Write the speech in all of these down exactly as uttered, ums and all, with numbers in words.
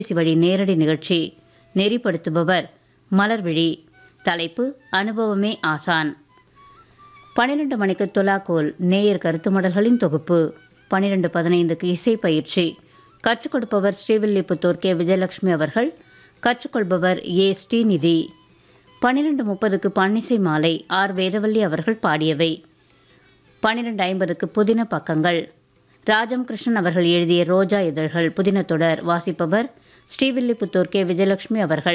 தொலைபேசி வழி நேரடி நிகழ்ச்சி. நெறிப்படுத்துபவர் மலர்விழி. தலைப்பு அனுபவமே ஆசான். பன்னிரண்டு மணிக்கு துலாக்கோல் நேயர் கருத்து மடல்களின் தொகுப்பு. பன்னிரண்டு பதினைந்துக்கு இசை பயிற்சி. கற்றுக் கொடுப்பவர் ஸ்ரீவில்லிபுத்தூர் கே விஜயலட்சுமி அவர்கள். கற்றுக்கொள்பவர் ஏ ஸ்ரீநிதி. பன்னிரண்டு முப்பதுக்கு பன்னிசை மாலை ஆர் வேதவல்லி அவர்கள் பாடியவை. பன்னிரண்டு ஐம்பதுக்கு புதின பக்கங்கள். ராஜம் கிருஷ்ணன் அவர்கள் எழுதிய ரோஜா இதழ்கள் புதின தொடர். வாசிப்பவர் ஸ்ரீவில்லிபுத்தூர் கே விஜயலட்சுமி அவர்கள்.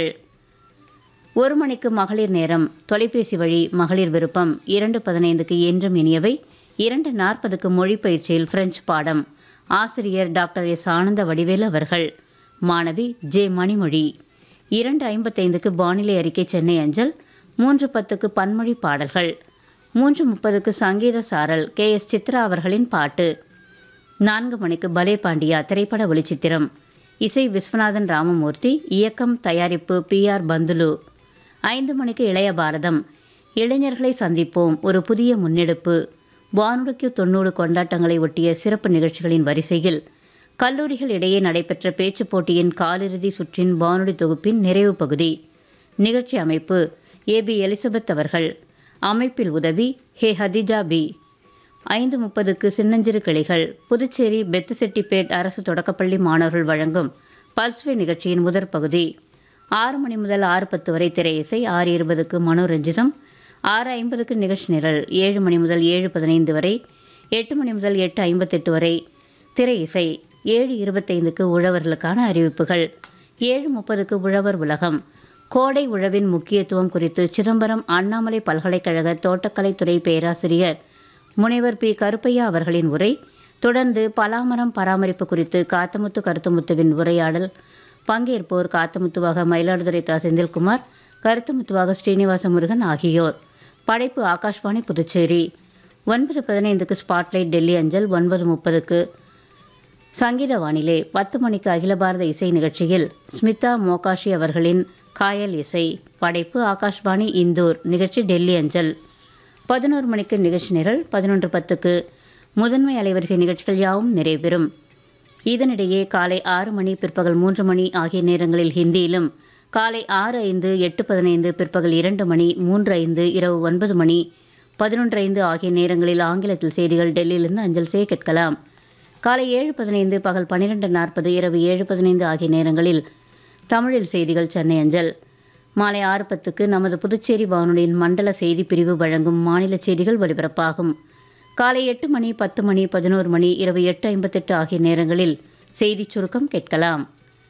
ஒரு மணிக்கு மகளிர் நேரம். தொலைபேசி வழி மகளிர் விருப்பம். இரண்டு பதினைந்துக்கு என்றும் இனியவை. இரண்டு நாற்பதுக்கு மொழி பயிற்சியில் பிரெஞ்சு பாடம். ஆசிரியர் டாக்டர் எஸ் ஆனந்த வடிவேலு அவர்கள். மாணவி ஜே மணிமொழி. இரண்டு ஐம்பத்தைந்துக்கு வானிலை அறிக்கை சென்னை அஞ்சல். மூன்று பத்துக்கு பன்மொழி பாடல்கள். மூன்று முப்பதுக்கு சங்கீத சாரல் கே எஸ் சித்ரா அவர்களின் பாட்டு. நான்கு மணிக்கு பலே பாண்டியா திரைப்பட ஒளிச்சித்திரம். இசை விஸ்வநாதன் ராமமூர்த்தி. இயக்கம் தயாரிப்பு பி ஆர் பந்துலு. ஐந்து மணிக்கு இளைய பாரதம். இளைஞர்களை சந்திப்போம் ஒரு புதிய முன்னெடுப்பு. வானொலிக்கு தொண்ணூறு கொண்டாட்டங்களை ஒட்டிய சிறப்பு நிகழ்ச்சிகளின் வரிசையில் கல்லூரிகள் இடையே நடைபெற்ற பேச்சுப் போட்டியின் காலிறுதி சுற்றின் வானொலி தொகுப்பின் நிறைவு பகுதி. நிகழ்ச்சி அமைப்பு ஏ பி எலிசபெத் அவர்கள். அமைப்பில் உதவி ஹே ஹதிஜா பி. ஐந்து முப்பதுக்கு சின்னஞ்சிறு கிளிகள். புதுச்சேரி பெத்துசெட்டிப்பேட் அரசு தொடக்கப்பள்ளி மாணவர்கள் வழங்கும் பல்ஸ்வே நிகழ்ச்சியின் முதற் பகுதி. ஆறு மணி முதல் ஆறு பத்து வரை திரை இசை. ஆறு இருபதுக்கு மனோரஞ்சிதம். ஆறு ஐம்பதுக்கு நிகழ்ச்சி நிரல். ஏழு மணி முதல் ஏழு பதினைந்து வரை. எட்டு மணி முதல் எட்டு ஐம்பத்தெட்டு வரை திரை இசை. ஏழு இருபத்தைந்துக்கு உழவர்களுக்கான அறிவிப்புகள். ஏழு முப்பதுக்கு உழவர் உலகம். கோடை உழவின் முக்கியத்துவம் குறித்து சிதம்பரம் அண்ணாமலை பல்கலைக்கழக தோட்டக்கலைத்துறை பேராசிரியர் முனைவர் பி கருப்பையா அவர்களின் உரை. தொடர்ந்து பலாமரம் பராமரிப்பு குறித்து காத்தமுத்து கருத்துமுத்துவின் உரையாடல். பங்கேற்போர் காத்தமுத்துவாக மயிலாடுதுறை தா செந்தில்குமார், கருத்துமுத்துவாக ஸ்ரீனிவாச முருகன் ஆகியோர். படைப்பு ஆகாஷ்வாணி புதுச்சேரி. ஒன்பது பதினைந்துக்கு ஸ்பாட்லைட் டெல்லி அஞ்சல். ஒன்பது முப்பதுக்கு சங்கீத வானிலை. பத்து மணிக்கு அகில பாரத இசை நிகழ்ச்சியில் ஸ்மிதா மோகாஷி அவர்களின் காயல் இசை. படைப்பு ஆகாஷ்வாணி இந்தூர். நிகழ்ச்சி டெல்லி அஞ்சல். பதினோரு மணிக்கு நிகழ்ச்சி நிரல். பதினொன்று பத்துக்கு முதன்மை அலைவரிசை நிகழ்ச்சிகள் யாவும் நிறைவேறும். இதனிடையே காலை ஆறு மணி பிற்பகல் மூன்று மணி ஆகிய நேரங்களில் ஹிந்தியிலும், காலை ஆறு ஐந்து எட்டு பதினைந்து பிற்பகல் இரண்டு மணி மூன்று ஐந்து இரவு ஒன்பது மணி பதினொன்று ஐந்து ஆகிய நேரங்களில் ஆங்கிலத்தில் செய்திகள் டெல்லியிலிருந்து அஞ்சல் செய்ய கேட்கலாம். காலை ஏழு பதினைந்து பகல் பன்னிரெண்டு நாற்பது இரவு ஏழு பதினைந்து ஆகிய நேரங்களில் தமிழில் செய்திகள் சென்னை அஞ்சல். மாலை ஆறு பத்துக்கு நமது புதுச்சேரி வானொலியின் மண்டல செய்தி பிரிவு வழங்கும் மாநில செய்திகள் ஒலிபரப்பாகும். காலை எட்டு மணி பத்து மணி பதினோரு மணி இரவு எட்டு ஐம்பத்தெட்டு ஆகிய நேரங்களில் செய்திச் சுருக்கம் கேட்கலாம்.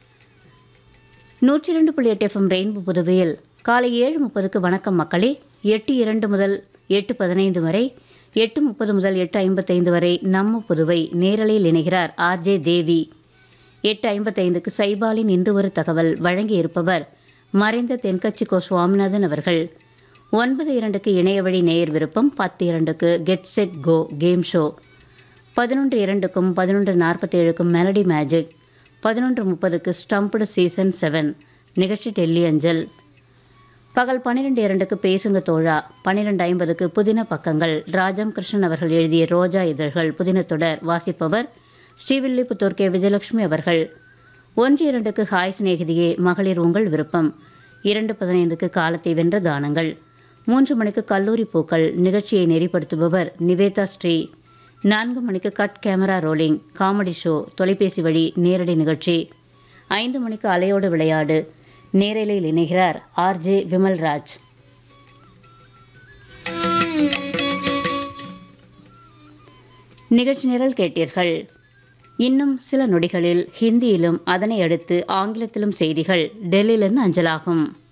நூற்றி இரண்டு புள்ளி எட்டு எஃப்எம் ரெயின்போ புதுவையில் காலை ஏழு முப்பதுக்கு வணக்கம் மக்களே. எட்டு இரண்டு முதல் எட்டு பதினைந்து வரை. எட்டு முப்பது முதல் எட்டு ஐம்பத்தைந்து வரை நம்ம புதுவை நேரலையில் இணைகிறார் ஆர் ஜே தேவி. எட்டு ஐம்பத்தைந்துக்கு சைபாலின் இன்று ஒரு தகவல் வழங்கியிருப்பவர் மறைந்த தென்கட்சி கோ சுவாமிநாதன் அவர்கள். ஒன்பது இரண்டுக்கு இணையவழி நேயர் விருப்பம். பத்து இரண்டுக்கு get set go game show. பதினொன்று இரண்டுக்கும் பதினொன்று நாற்பத்தேழுக்கும் மெலடி மேஜிக். பதினொன்று முப்பதுக்கு ஸ்டம்ப்டு சீசன் செவன் நிகழ்ச்சி டெல்லி அஞ்சல். பகல் பன்னிரெண்டு இரண்டுக்கு பேசுங்க தோழா. பன்னிரெண்டு ஐம்பதுக்கு புதின பக்கங்கள். ராஜம் கிருஷ்ணன் அவர்கள் எழுதிய ரோஜா இதழ்கள் புதின தொடர். வாசிப்பவர் ஸ்ரீவில்லிபுத்தூர் கே விஜயலட்சுமி அவர்கள். ஒன்று இரண்டுக்கு ஹாய் சிநேகிதியே மகளிர் உங்கள் விருப்பம். இரண்டு பதினைந்துக்கு காலத்தை வென்ற கானங்கள். மூன்று மணிக்கு கல்லூரி பூக்கள். நிகழ்ச்சியை நெறிப்படுத்துபவர் நிவேதா ஸ்ரீ. நான்கு மணிக்கு cut camera rolling comedy show தொலைபேசி வழி நேரடி நிகழ்ச்சி. ஐந்து மணிக்கு அலையோடு விளையாடு. நேரலையில் இணைகிறார் ஆர் ஜே விமல்ராஜ். நிகழ்ச்சி நிரல் கேட்டீர்கள். இன்னும் சில நொடிகளில் ஹிந்தியிலும் அதனை அடுத்து ஆங்கிலத்திலும் செய்திகள் டெல்லியிலிருந்து அஞ்சலாகும்.